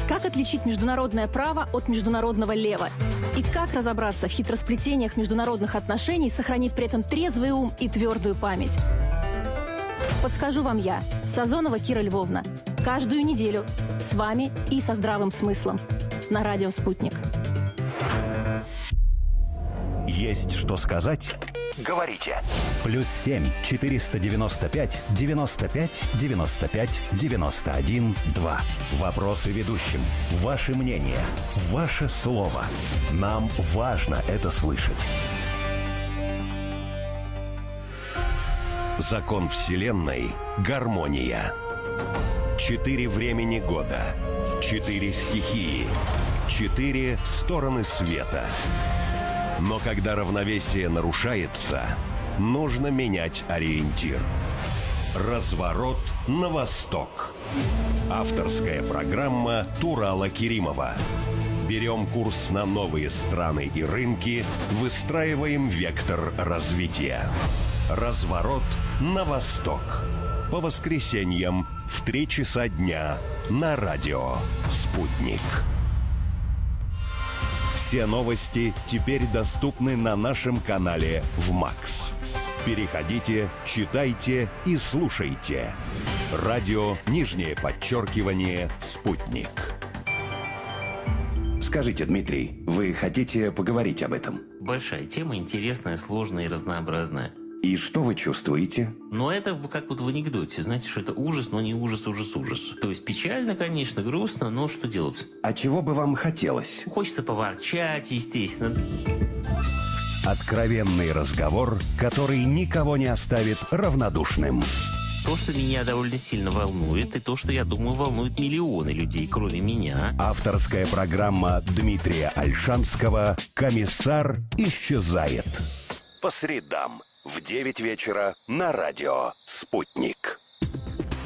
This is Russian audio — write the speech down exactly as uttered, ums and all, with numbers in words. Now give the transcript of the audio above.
Как отличить международное право от международного лева? И как разобраться в хитросплетениях международных отношений, сохранив при этом трезвый ум и твердую память? Подскажу вам я, Сазонова Кира Львовна. Каждую неделю с вами и со здравым смыслом. На радио «Спутник». Есть что сказать? Говорите. Плюс семь четыреста девяносто пять девяносто пять девяносто пять девяносто один два. Вопросы ведущим. Ваше мнение. Ваше слово. Нам важно это слышать. Закон Вселенной – гармония. Четыре времени года. Четыре стихии. Четыре стороны света. Но когда равновесие нарушается, нужно менять ориентир. Разворот на восток. Авторская программа Турала Керимова. Берем курс на новые страны и рынки, выстраиваем вектор развития. Разворот на восток. По воскресеньям в три часа дня на радио «Спутник». Все новости теперь доступны на нашем канале в МАКС. Переходите, читайте и слушайте. Радио, нижнее подчеркивание, «Спутник». Скажите, Дмитрий, вы хотите поговорить об этом? Большая тема, интересная, сложная и разнообразная. И что вы чувствуете? Но это как вот в анекдоте. Знаете, что это ужас, но не ужас, ужас, ужас. То есть печально, конечно, грустно, но что делать? А чего бы вам хотелось? Хочется поворчать, естественно. Откровенный разговор, который никого не оставит равнодушным. То, что меня довольно сильно волнует, и то, что, я думаю, волнует миллионы людей, кроме меня. Авторская программа Дмитрия Ольшанского «Комиссар исчезает». По средам в девять вечера на радио «Спутник».